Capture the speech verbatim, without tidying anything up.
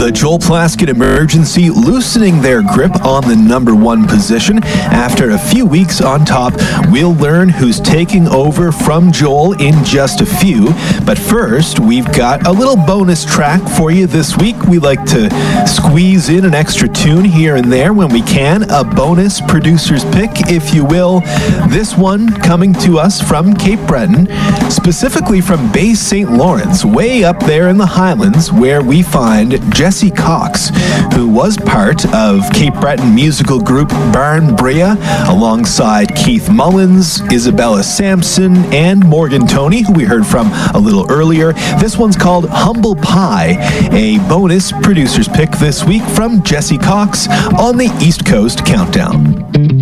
The Joel Plaskett Emergency loosening their grip on the number one position. After a few weeks on top, we'll learn who's taking over from Joel in just a few. But first, we've got a little bonus track for you this week. We like to squeeze in an extra tune here and there when we can. A bonus producer's pick, if you will. This one coming to us from Cape Breton, specifically from Bay Saint Lawrence, way up there in the Highlands, where we find Jesse Cox, who was part of Cape Breton musical group Barn Brea, alongside Keith Mullins, Isabella Sampson, and Morgan Toney, who we heard from a little earlier. This one's called Humble Pie, a bonus producer's pick this week from Jesse Cox on the East Coast Countdown.